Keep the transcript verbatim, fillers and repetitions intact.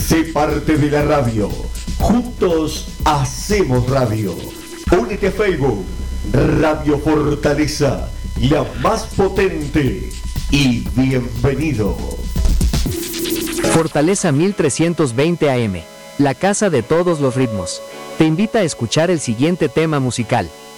Sé parte de la radio. Juntos hacemos radio. Únete a Facebook. Radio Fortaleza, la más potente. Y bienvenido. Fortaleza mil trescientos veinte A M, la casa de todos los ritmos. Te invita a escuchar el siguiente tema musical.